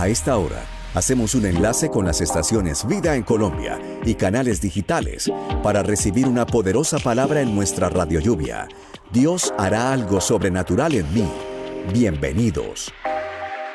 A esta hora, hacemos un enlace con las estaciones Vida en Colombia y canales digitales para recibir una poderosa palabra en nuestra Radio Lluvia. Dios hará algo sobrenatural en mí. Bienvenidos.